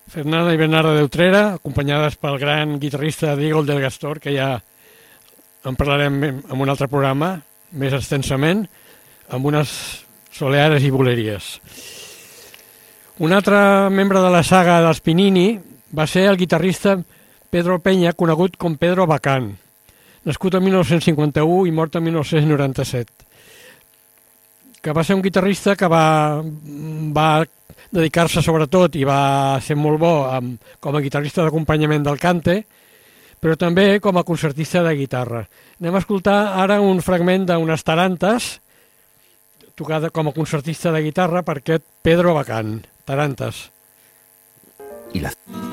Fernanda i Bernarda d'Utrera, acompanyades pel gran guitarrista Diego del Gastor, que ja en parlarem en un altre programa, més extensament, amb unes soleares i boleries. Un altre membre de la saga dels Pinini va ser el guitarrista Pedro Peña, conegut com Pedro Bacán, nascut en 1951 i mort en 1997, que va ser un guitarrista que va dedicar-se sobretot i va ser molt bo com a guitarrista d'acompanyament del cante, però també com a concertista de guitarra. Anem a escoltar ara un fragment d'unes tarantes tocada com a concertista de guitarra per aquest Pedro Bacán. Tarantes. I la...